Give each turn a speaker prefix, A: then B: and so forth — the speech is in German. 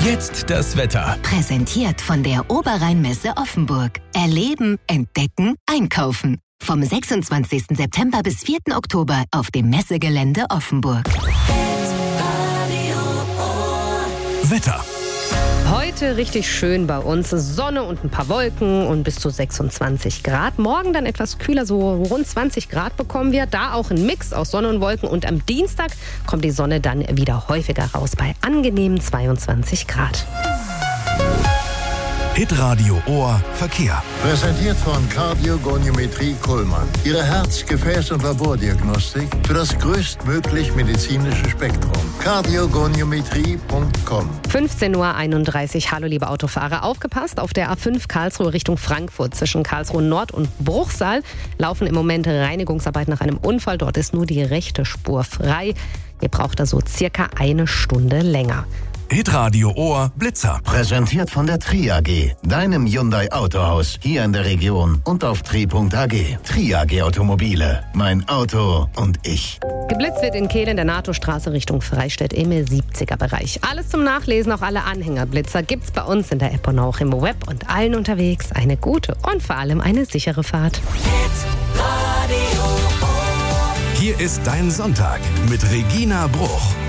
A: Jetzt das Wetter.
B: Präsentiert von der Oberrheinmesse Offenburg. Erleben, entdecken, einkaufen. Vom 26. September bis 4. Oktober auf dem Messegelände Offenburg.
A: Wetter.
C: Heute richtig schön bei uns. Sonne und ein paar Wolken und bis zu 26 Grad. Morgen dann etwas kühler, so rund 20 Grad bekommen wir. Da auch ein Mix aus Sonne und Wolken. Und am Dienstag kommt die Sonne dann wieder häufiger raus bei angenehmen 22 Grad.
A: Hitradio Ohr Verkehr.
D: Präsentiert von Kardiogoniometrie Kuhlmann. Ihre Herz-, Gefäß- und Labordiagnostik für das größtmöglich medizinische Spektrum. Kardiogoniometrie.com.
C: 15:31 Uhr. Hallo liebe Autofahrer. Aufgepasst, auf der A5 Karlsruhe Richtung Frankfurt zwischen Karlsruhe Nord und Bruchsal laufen im Moment Reinigungsarbeiten nach einem Unfall. Dort ist nur die rechte Spur frei. Ihr braucht also circa eine Stunde länger.
A: Hitradio Ohr Blitzer.
E: Präsentiert von der Tri AG, deinem Hyundai Autohaus, hier in der Region und auf tri.ag. Tri AG Automobile, mein Auto und ich.
C: Geblitzt wird in Kehl in der NATO-Straße Richtung Freistädt im 70er-Bereich. Alles zum Nachlesen, auch alle Anhängerblitzer gibt's bei uns in der App und auch im Web und allen unterwegs. Eine gute und vor allem eine sichere Fahrt.
A: Hier ist dein Sonntag mit Regina Bruch.